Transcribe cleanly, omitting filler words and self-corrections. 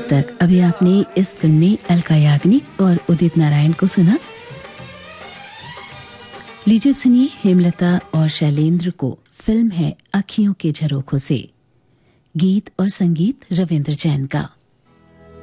तक अभी आपने इस फिल्म में अलका याग्निक और उदित नारायण को सुना। लीजिए सुनिए हेमलता और शैलेंद्र को। फिल्म है अखियों के झरोखों से। गीत और संगीत रविंद्र जैन का।